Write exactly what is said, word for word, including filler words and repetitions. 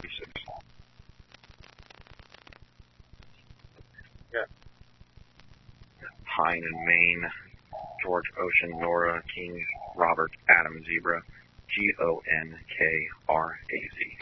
fifty-six. Yeah. Hine and Maine, George Ocean, Nora, King, Robert, Adam, Zebra, G O N K R A Z.